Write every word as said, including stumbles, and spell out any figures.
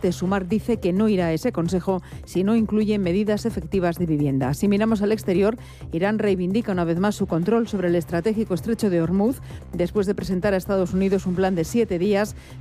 parte, Sumar dice que no irá a ese Consejo si no incluye medidas efectivas de vivienda. Si miramos al exterior, Irán reivindica una vez más su control sobre el estratégico estrecho de Hormuz, después de presentar a Estados Unidos un plan de siete días